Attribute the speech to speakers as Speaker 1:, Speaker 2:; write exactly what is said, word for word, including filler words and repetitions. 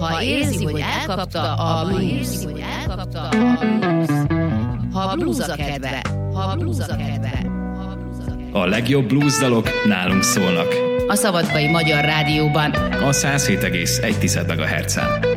Speaker 1: Ha érzi, hogy elkapta a blues, hogy elkapta a blues. Ha a blues a kedve, ha a blues a kedve.
Speaker 2: A legjobb blues dalok nálunk szólnak.
Speaker 1: A Szabadkai Magyar Rádióban.
Speaker 2: A száz hét egész egy megahertzen.